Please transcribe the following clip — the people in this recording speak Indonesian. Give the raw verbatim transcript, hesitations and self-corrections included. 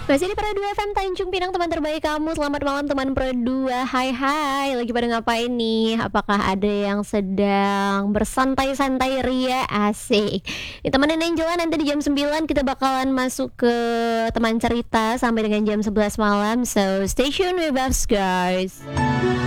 Masih di Pro dua F M Tanjung Pinang, teman terbaik kamu. Selamat malam teman Pro dua. Hai hai, lagi pada ngapain nih? Apakah ada yang sedang bersantai-santai ria? Asik. Ditemenin Angela nanti di jam sembilan kita bakalan masuk ke teman cerita sampai dengan jam sebelas malam. So stay tune with us guys.